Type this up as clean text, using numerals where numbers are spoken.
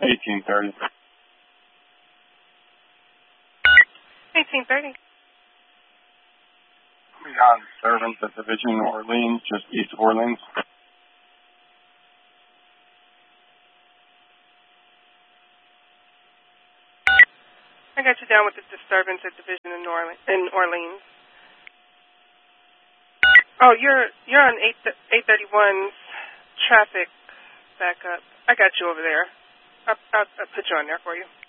1830. 1830. Beyond disturbance at Division Orleans, just east of Orleans. I got you down with the disturbance at Division in Orleans. Oh, you're on 831's traffic backup. I got you over there. I'll put you on there for you.